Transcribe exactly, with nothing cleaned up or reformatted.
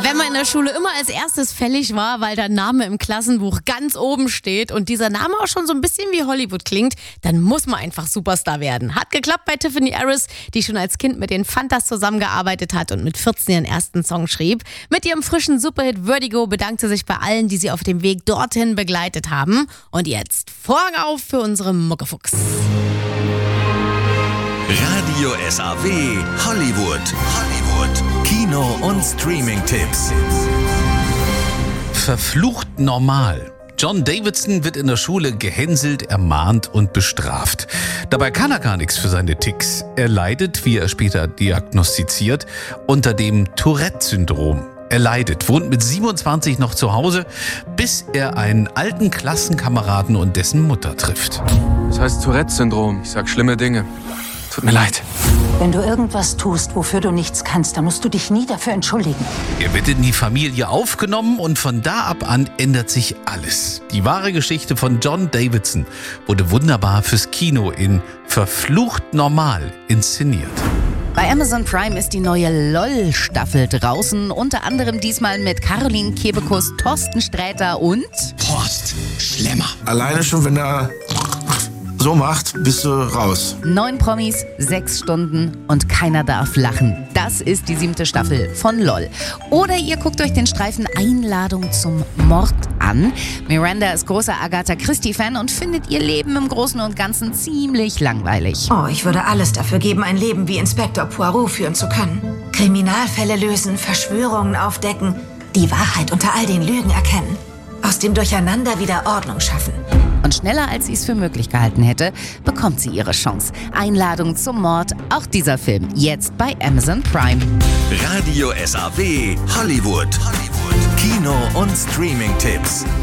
Wenn man in der Schule immer als erstes fällig war, weil der Name im Klassenbuch ganz oben steht und dieser Name auch schon so ein bisschen wie Hollywood klingt, dann muss man einfach Superstar werden. Hat geklappt bei Tiffany Harris, die schon als Kind mit den Fantas zusammengearbeitet hat und mit vierzehn ihren ersten Song schrieb. Mit ihrem frischen Superhit Vertigo bedankt sie sich bei allen, die sie auf dem Weg dorthin begleitet haben. Und jetzt Vorhang auf für unsere Muckefuchs. Radio S A W Hollywood. Hollywood. Kino- und Streaming-Tipps. Verflucht normal. John Davidson wird in der Schule gehänselt, ermahnt und bestraft. Dabei kann er gar nichts für seine Ticks. Er leidet, wie er später diagnostiziert, unter dem Tourette-Syndrom. Er leidet, wohnt mit siebenundzwanzig noch zu Hause, bis er einen alten Klassenkameraden und dessen Mutter trifft. Das heißt Tourette-Syndrom. Ich sag schlimme Dinge. Tut mir leid. Wenn du irgendwas tust, wofür du nichts kannst, dann musst du dich nie dafür entschuldigen. Er wird in die Familie aufgenommen und von da ab an ändert sich alles. Die wahre Geschichte von John Davidson wurde wunderbar fürs Kino in Verflucht normal inszeniert. Bei Amazon Prime ist die neue LOL-Staffel draußen, unter anderem diesmal mit Caroline Kebekus, Thorsten Sträter und Horst Schlemmer. Alleine schon, wenn er so macht, bist du raus. neun Promis, sechs Stunden und keiner darf lachen. Das ist die siebte Staffel von LOL. Oder ihr guckt euch den Streifen Einladung zum Mord an. Miranda ist großer Agatha Christie-Fan und findet ihr Leben im Großen und Ganzen ziemlich langweilig. Oh, ich würde alles dafür geben, ein Leben wie Inspektor Poirot führen zu können. Kriminalfälle lösen, Verschwörungen aufdecken, die Wahrheit unter all den Lügen erkennen. Aus dem Durcheinander wieder Ordnung schaffen. Und schneller als sie es für möglich gehalten hätte, bekommt sie ihre Chance. Einladung zum Mord, auch dieser Film, jetzt bei Amazon Prime. Radio S A W Hollywood. Hollywood. Kino- und Streaming-Tipps.